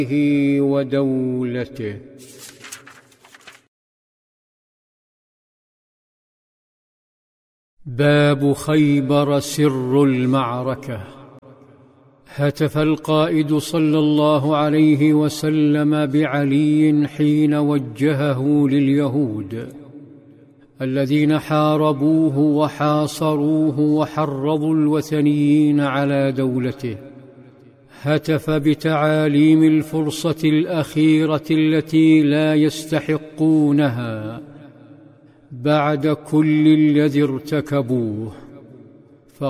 ودولته. باب خيبر. سر المعركة. هتف القائد صلى الله عليه وسلم بعلي حين وجهه لليهود الذين حاربوه وحاصروه وحرضوا الوثنيين على دولته. هتف بتعاليم الفرصة الأخيرة التي لا يستحقونها بعد كل الذي ارتكبوه.